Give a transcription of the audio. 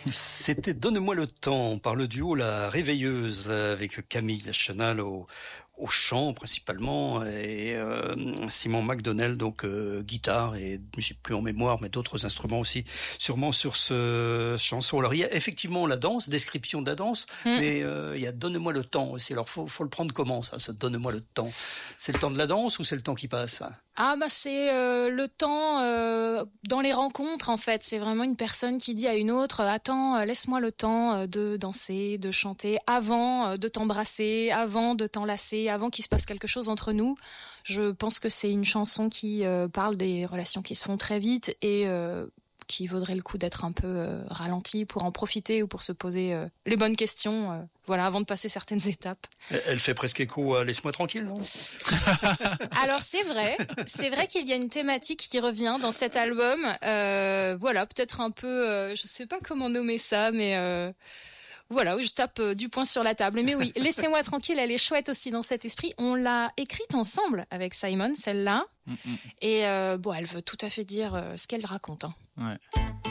C'était Donne-moi le temps par le duo La Réveilleuse avec Camille Chenal au chant principalement et Simon McDonnell donc guitare et j'ai plus en mémoire mais d'autres instruments aussi sûrement sur ce chanson. Alors il y a effectivement la danse, description de la danse, mais il y a Donne-moi le temps aussi. Alors faut le prendre comment ça, ce Donne-moi le temps? C'est le temps de la danse ou c'est le temps qui passe? Ah bah c'est le temps dans les rencontres en fait. C'est vraiment une personne qui dit à une autre attends, laisse-moi le temps de danser, de chanter avant de t'embrasser, avant de t'enlacer, avant qu'il se passe quelque chose entre nous. Je pense que c'est une chanson qui parle des relations qui se font très vite et qui vaudrait le coup d'être un peu ralenti pour en profiter ou pour se poser les bonnes questions voilà, avant de passer certaines étapes. Elle fait presque écho à Laisse-moi tranquille, non? Alors c'est vrai qu'il y a une thématique qui revient dans cet album. Voilà, peut-être un peu, je sais pas comment nommer ça, mais voilà, où je tape du poing sur la table. Mais oui, Laissez-moi tranquille, elle est chouette aussi dans cet esprit. On l'a écrite ensemble avec Simon, celle-là. Et bon, elle veut tout à fait dire ce qu'elle raconte. Hein. Ouais.